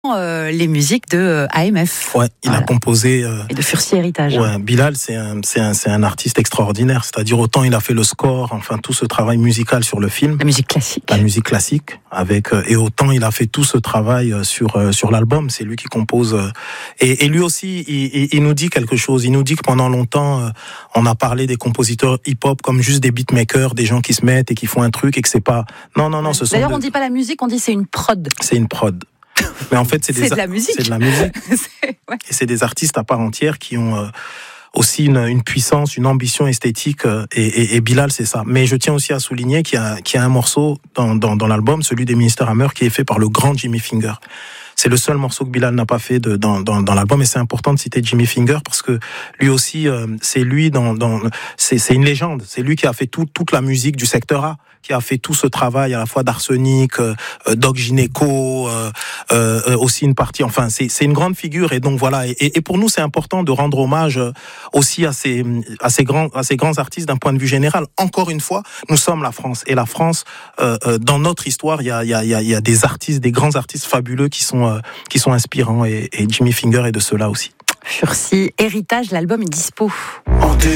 les musiques de AMF. Ouais, il a composé. Et de Fursi Héritage. Ouais, Bilal, c'est un artiste extraordinaire. C'est-à-dire autant il a fait le score, enfin tout ce travail musical sur le film. La musique classique. La musique classique, et autant il a fait tout ce travail sur l'album. C'est lui qui compose. Et lui aussi, il nous dit quelque chose. Il nous dit que pendant longtemps, on a parlé des compositeurs hip-hop comme juste des beatmakers, des gens qui se mettent et qui font un truc et que c'est pas. Non. D'ailleurs, on dit pas la musique, on dit c'est une prod. C'est une prod. Mais en fait, c'est de la musique. C'est de la musique. Ouais. Et c'est des artistes à part entière qui ont aussi une puissance, une ambition esthétique. Et Bilal, c'est ça. Mais je tiens aussi à souligner qu'il y a un morceau dans l'album, celui des Minister Hammer, qui est fait par le grand Jimmy Finger. C'est le seul morceau que Bilal n'a pas fait dans l'album, et c'est important de citer Jimmy Finger parce que lui aussi, c'est lui c'est une légende. C'est lui qui a fait toute la musique du secteur A, qui a fait tout ce travail à la fois d'Arsenic, Doc Gynéco, aussi une partie. Enfin, c'est une grande figure, et donc voilà. Et pour nous, c'est important de rendre hommage aussi à ces grands artistes d'un point de vue général. Encore une fois, nous sommes la France, et la France, dans notre histoire, il y a des artistes, des grands artistes fabuleux qui sont inspirants, et Jimmy Finger est de ceux-là aussi. Fursi Héritage, l'album est dispo.